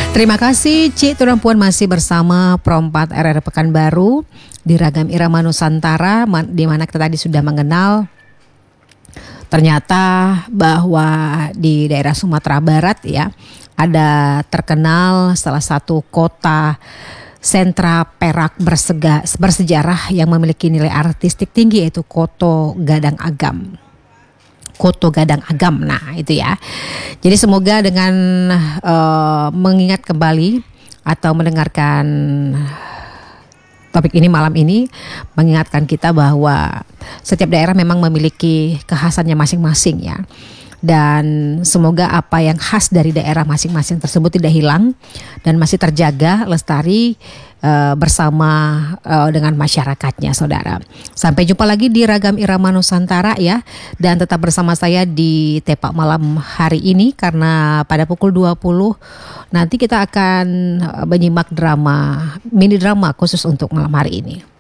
Terima kasih Cik Turun Puan masih bersama Pro4 RR Pekanbaru di Ragam Irama Nusantara, di mana kita tadi sudah mengenal ternyata bahwa di daerah Sumatera Barat ya ada terkenal salah satu kota sentra perak bersejarah yang memiliki nilai artistik tinggi, yaitu Koto Gadang Agam. Koto Gadang Agam, nah itu ya. Jadi semoga dengan mengingat kembali atau mendengarkan topik ini malam ini mengingatkan kita bahwa setiap daerah memang memiliki kekhasannya masing-masing ya. Dan semoga apa yang khas dari daerah masing-masing tersebut tidak hilang dan masih terjaga, lestari bersama dengan masyarakatnya, saudara. Sampai jumpa lagi di Ragam Irama Nusantara ya. Dan tetap bersama saya di Tepak Malam hari ini, karena pada pukul 20 nanti kita akan menyimak mini drama khusus untuk malam hari ini.